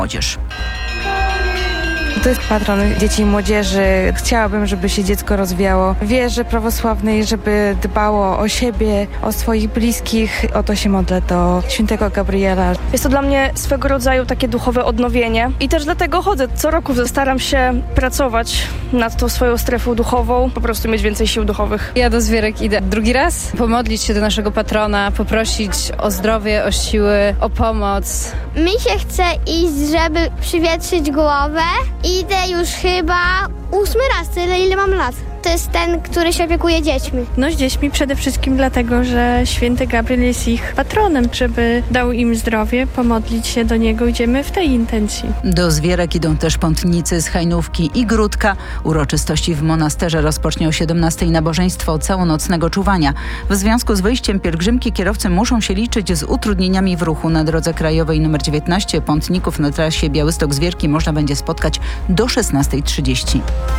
młodzież. To jest patron dzieci i młodzieży. Chciałabym, żeby się dziecko rozwijało w wierze prawosławnej, żeby dbało o siebie, o swoich bliskich. O to się modlę do świętego Gabriela. Jest to dla mnie swego rodzaju takie duchowe odnowienie i też dlatego chodzę. Co roku staram się pracować nad tą swoją strefą duchową, po prostu mieć więcej sił duchowych. Ja do Zwierek idę drugi raz, pomodlić się do naszego patrona, poprosić o zdrowie, o siły, o pomoc. Mi się chce iść, żeby przywietrzyć głowę. Idę już chyba 8 raz, tyle ile mam lat. To jest ten, który się opiekuje dziećmi. No z dziećmi przede wszystkim dlatego, że święty Gabriel jest ich patronem, żeby dał im zdrowie, pomodlić się do niego. Idziemy w tej intencji. Do Zwierek idą też pątnicy z Hajnówki i Gródka. Uroczystości w monasterze rozpocznie o 17:00 nabożeństwo całonocnego czuwania. W związku z wyjściem pielgrzymki kierowcy muszą się liczyć z utrudnieniami w ruchu. Na drodze krajowej nr 19 pątników na trasie Białystok-Zwierki można będzie spotkać do 16:30.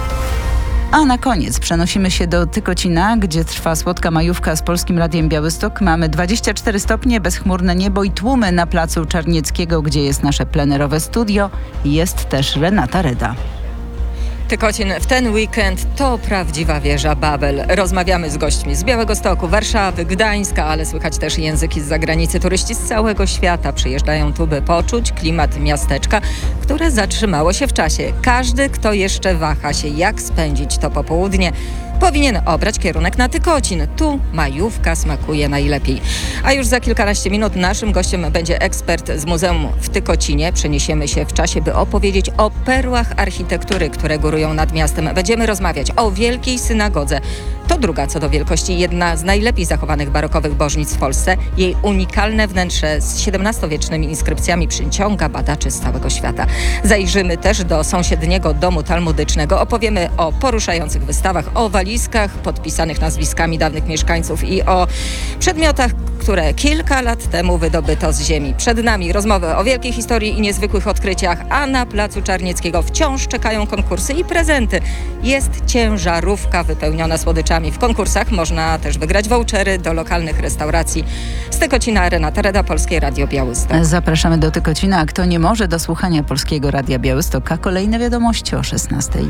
A na koniec przenosimy się do Tykocina, gdzie trwa słodka majówka z Polskim Radiem Białystok. Mamy 24 stopnie, bezchmurne niebo i tłumy na placu Czarnieckiego, gdzie jest nasze plenerowe studio. Jest też Renata Reda. Tykocin w ten weekend to prawdziwa wieża Babel. Rozmawiamy z gośćmi z Białegostoku, Warszawy, Gdańska, ale słychać też języki z zagranicy. Turyści z całego świata przyjeżdżają tu, by poczuć klimat miasteczka, które zatrzymało się w czasie. Każdy, kto jeszcze waha się, jak spędzić to popołudnie, powinien obrać kierunek na Tykocin. Tu majówka smakuje najlepiej. A już za kilkanaście minut naszym gościem będzie ekspert z Muzeum w Tykocinie. Przeniesiemy się w czasie, by opowiedzieć o perłach architektury, które górują nad miastem. Będziemy rozmawiać o Wielkiej Synagodze. To druga co do wielkości, jedna z najlepiej zachowanych barokowych bożnic w Polsce. Jej unikalne wnętrze z XVII-wiecznymi inskrypcjami przyciąga badaczy z całego świata. Zajrzymy też do sąsiedniego domu talmudycznego. Opowiemy o poruszających wystawach, o walizkach podpisanych nazwiskami dawnych mieszkańców i o przedmiotach, które kilka lat temu wydobyto z ziemi. Przed nami rozmowy o wielkiej historii i niezwykłych odkryciach, a na placu Czarnieckiego wciąż czekają konkursy i prezenty. Jest ciężarówka wypełniona słodyczami. W konkursach można też wygrać vouchery do lokalnych restauracji. Z Tykocina Renata Reda, Polskie Radio Białystok. Zapraszamy do Tykocina, a kto nie może, do słuchania Polskiego Radia Białystok, a kolejne wiadomości o 16:00.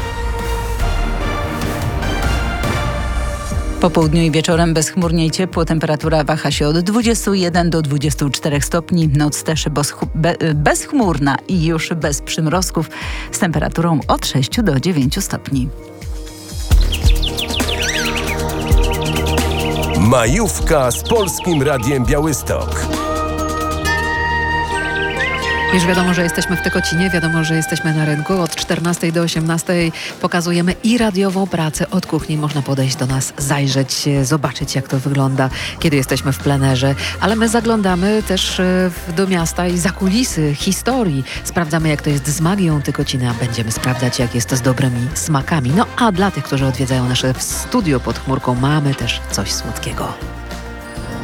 Po południu i wieczorem bezchmurnie i ciepło. Temperatura waha się od 21 do 24 stopni. Noc też bezchmurna i już bez przymrozków z temperaturą od 6 do 9 stopni. Majówka z Polskim Radiem Białystok. Już wiadomo, że jesteśmy w Tykocinie, wiadomo, że jesteśmy na rynku. Od 14 do 18 pokazujemy i radiową pracę. Od kuchni można podejść do nas, zajrzeć, zobaczyć jak to wygląda, kiedy jesteśmy w plenerze. Ale my zaglądamy też do miasta i za kulisy historii. Sprawdzamy jak to jest z magią Tykocina. Będziemy sprawdzać jak jest z dobrymi smakami. No a dla tych, którzy odwiedzają nasze studio pod chmurką, mamy też coś słodkiego.